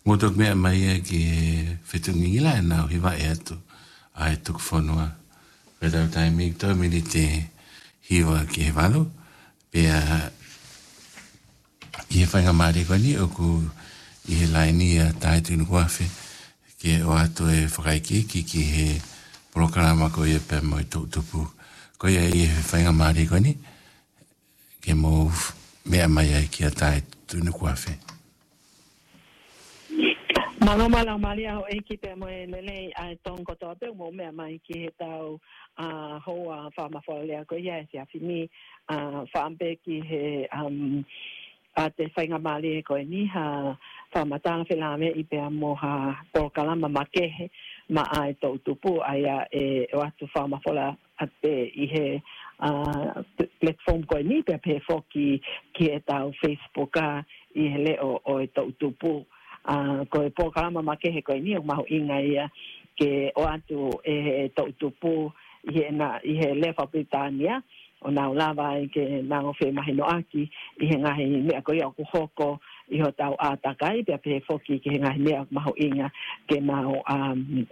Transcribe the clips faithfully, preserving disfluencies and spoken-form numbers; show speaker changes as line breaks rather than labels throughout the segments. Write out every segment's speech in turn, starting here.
Motok mea mai ki whetungila e nau hiwa e atu a e tuk whanua. Whetau tai mi tau mini te hiwa ki he walo. Pea i he whainga maari koni o ku i he laini a tai tunu kuawhi ki o atu e whakaiki ki ki he programa ko i e pe mo i tupu. Ko i he whainga maari koni ke mo mea mai ai ki a tai tunu kuawhi.
Malo malo malia o eki pe mo lele ai ton ko to pe mo me mai ki he tau a ho a fa ma fo le ko ia se afini a fa ambe ki he um a te whainga mali e koe ni ha whamatanga whelame i pe mo ha po kalama makehe ma ai tau tupu ai a e o atu whamafola a te i he uh, platform koe ni pe pe foki ki e tau Facebook a i he leo o e tau tupu. Uh, ko e po kalama makehe koe ni o maho inga ia ke o atu e tau tupu i he, na, i he lefa Britania o nau lava i ke nango whi mahino aki i he ngahi mea koe au kuhoko i ho tau ātakai pia pe foki ki he ngahi mea maho inga ke nau um,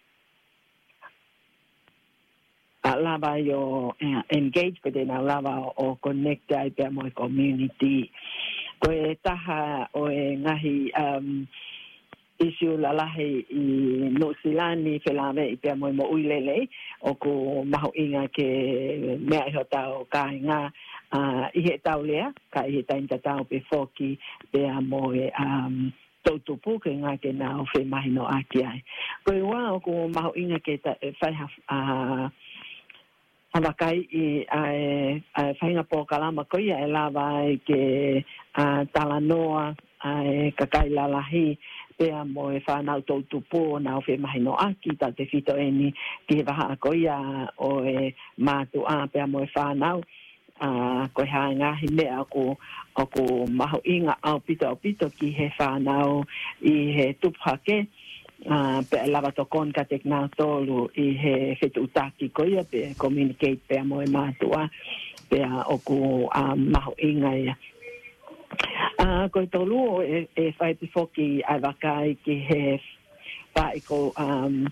a lava i o uh, engage pe te nau lava o connect ai pia mo i community. Ko e taha o e ngahi um, isu lalahi i Nusilani whelame i pia mo i mo uilele o ko maho inga ke mea iho tau kai ngā uh, i he tau lea, ka i he tainta tau pe foki pia mo e um, tautupu ke ngā ke nao whe mahino aki ai. Ko e wā o ko maho inga ke whaiha uh, Hamakai i ai ai whainga po kalama koia e lava ai ke uh, talanoa ai kakai lalahi pea mo e whanau tau tupu na o whi mahino aki ta te whito eni ki he waha koia o e mātu a pea mo e whanau uh, koe hae ngahi mea ko, o ko maho inga au pito au pito ki he whanau i he tuphake Uh, pe lava to kon ka tek na tolu i he fetu utaki ko ia pe communicate pe mo e matua pe o ku a maho inga ia a ko tolu e e fai pe foki ai vakai ki he fai ko um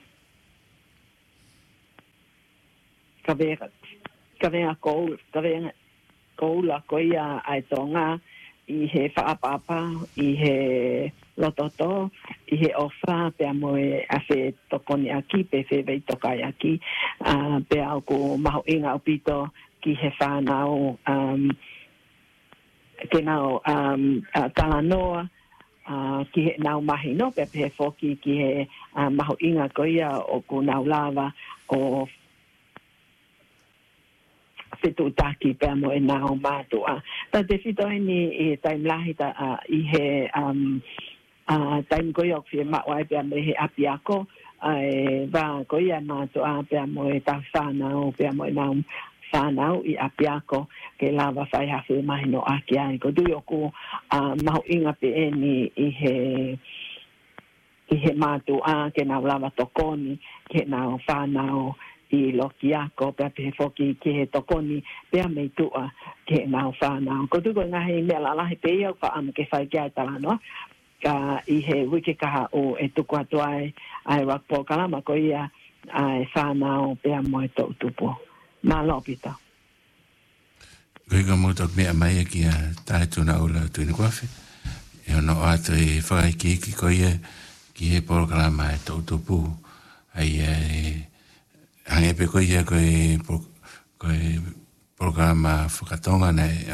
ka vera ka vera ko ka vera ko la ko ia ai tonga i he whaapapa, i he lototo, i he ofa, pe amo e a whe tokoni aki, pe whe vei tokai aki, uh, pe au ko maho inga o pito ki he whanau, um, ke nau um, uh, talanoa, uh, ki he nau mahi no, pe pe foki ki he uh, maho inga koia o ko nau lava o fitu taki pe mo e nao mātua. Ta te whito ni i taim lahi ta uh, i he um, uh, taim koi o whie mawai pe me he api ako e va koi a mātua pe mo e ta whanau pe mo e nao whanau i api ako ke lava whai hawhi mahi no aki ai. Ko tui oku uh, mahu inga pe e ni i he i he mātua ke nao lava tokoni ke nao whanau i loki ako pe pe foki ki he tokoni pe me tua ke nau whanau. Ko tuko ngahi mea lalahi pe iau wha am ke whai kia talanoa ka i he wiki kaha o e tuku atu ai ai wakpo kalama ko ia ai whanau pe mo e tau tupu. Mā lopita.
Koe ka motok mea mai ki a tae tuna ula tuini kwafi. E ono atu i whai ki ki ko ia ki he porokalama e tau tupu. Ai e hange pe ko ia ko e ko e programa whakatonga nei